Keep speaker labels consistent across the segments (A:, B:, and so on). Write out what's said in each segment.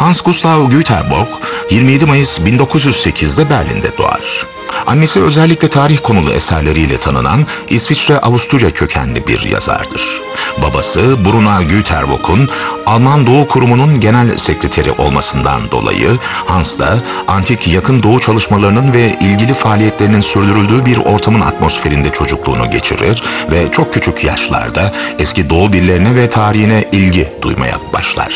A: Hans Gustav Güterbock 27 Mayıs 1908'de Berlin'de doğar. Annesi özellikle tarih konulu eserleriyle tanınan İsviçre-Avusturya kökenli bir yazardır. Babası Bruna Güterbock'un Alman Doğu Kurumu'nun genel sekreteri olmasından dolayı Hans da antik Yakın Doğu çalışmalarının ve ilgili faaliyetlerinin sürdürüldüğü bir ortamın atmosferinde çocukluğunu geçirir ve çok küçük yaşlarda eski Doğu dillerine ve tarihine ilgi duymaya başlar.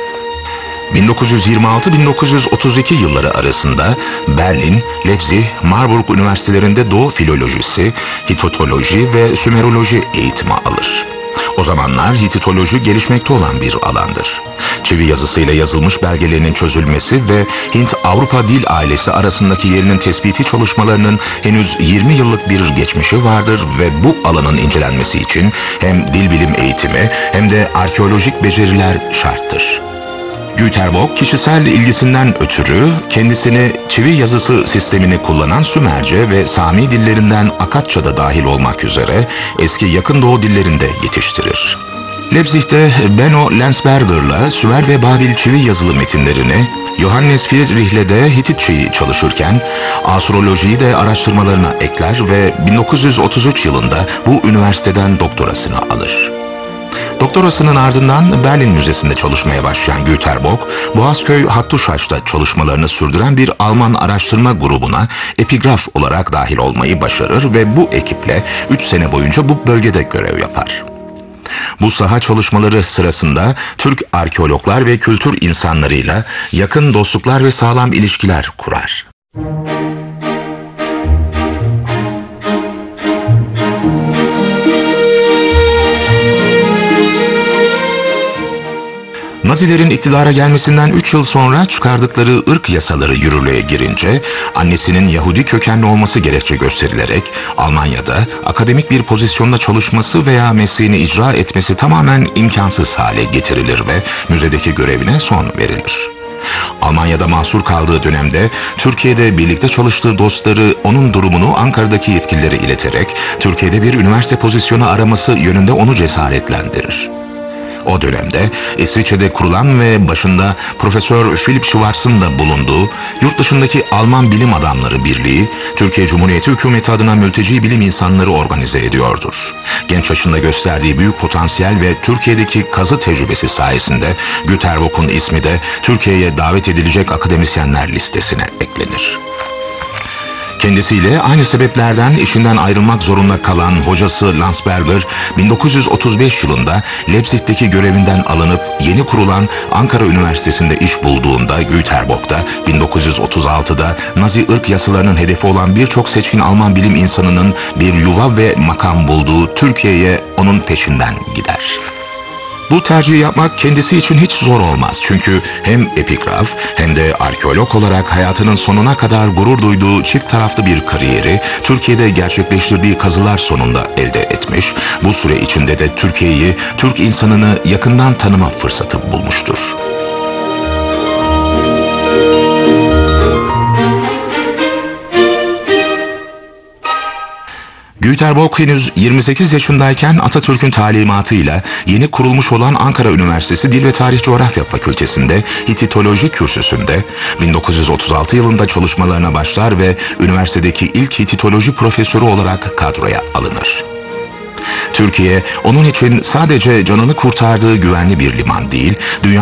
A: 1926-1932 yılları arasında Berlin, Leipzig, Marburg üniversitelerinde Doğu filolojisi, Hititoloji ve Sümeroloji eğitimi alır. O zamanlar Hititoloji gelişmekte olan bir alandır. Çivi yazısıyla yazılmış belgelerinin çözülmesi ve Hint-Avrupa dil ailesi arasındaki yerinin tespiti çalışmalarının henüz 20 yıllık bir geçmişi vardır ve bu alanın incelenmesi için hem dil bilim eğitimi hem de arkeolojik beceriler şarttır. Güterbock kişisel ilgisinden ötürü kendisini çivi yazısı sistemini kullanan Sümerce ve Sami dillerinden Akatça da dahil olmak üzere eski Yakın Doğu dillerinde yetiştirir. Leipzig'te Benno Lenzberger'la Sümer ve Babil çivi yazılı metinlerini, Johannes Friedrich'le de Hititçeyi çalışırken astrolojiyi de araştırmalarına ekler ve 1933 yılında bu üniversiteden doktorasını alır. Doktorasının ardından Berlin Müzesi'nde çalışmaya başlayan Güterbock, Boğazköy Hattuşaş'ta çalışmalarını sürdüren bir Alman araştırma grubuna epigraf olarak dahil olmayı başarır ve bu ekiple 3 sene boyunca bu bölgede görev yapar. Bu saha çalışmaları sırasında Türk arkeologlar ve kültür insanlarıyla yakın dostluklar ve sağlam ilişkiler kurar. Nazilerin iktidara gelmesinden 3 yıl sonra çıkardıkları ırk yasaları yürürlüğe girince annesinin Yahudi kökenli olması gerekçe gösterilerek Almanya'da akademik bir pozisyonda çalışması veya mesleğini icra etmesi tamamen imkansız hale getirilir ve müzedeki görevine son verilir. Almanya'da mahsur kaldığı dönemde Türkiye'de birlikte çalıştığı dostları onun durumunu Ankara'daki yetkililere ileterek Türkiye'de bir üniversite pozisyonu araması yönünde onu cesaretlendirir. O dönemde İsviçre'de kurulan ve başında Profesör Philipp Schwarz'ın da bulunduğu yurt dışındaki Alman Bilim Adamları Birliği, Türkiye Cumhuriyeti Hükümeti adına mülteci bilim insanları organize ediyordur. Genç yaşında gösterdiği büyük potansiyel ve Türkiye'deki kazı tecrübesi sayesinde Güterbock'un ismi de Türkiye'ye davet edilecek akademisyenler listesine eklenir. Kendisiyle aynı sebeplerden işinden ayrılmak zorunda kalan hocası Landsberger, 1935 yılında Leipzig'teki görevinden alınıp yeni kurulan Ankara Üniversitesi'nde iş bulduğunda Güterbock da 1936'da Nazi ırk yasalarının hedefi olan birçok seçkin Alman bilim insanının bir yuva ve makam bulduğu Türkiye'ye onun peşinden gider. Bu tercihi yapmak kendisi için hiç zor olmaz çünkü hem epigraf hem de arkeolog olarak hayatının sonuna kadar gurur duyduğu çift taraflı bir kariyeri Türkiye'de gerçekleştirdiği kazılar sonunda elde etmiş, bu süre içinde de Türkiye'yi, Türk insanını yakından tanıma fırsatı bulmuştur. Güterbock henüz 28 yaşındayken Atatürk'ün talimatıyla yeni kurulmuş olan Ankara Üniversitesi Dil ve Tarih Coğrafya Fakültesi'nde Hititoloji kürsüsünde 1936 yılında çalışmalarına başlar ve üniversitedeki ilk Hititoloji profesörü olarak kadroya alınır. Türkiye, onun için sadece canını kurtardığı güvenli bir liman değil,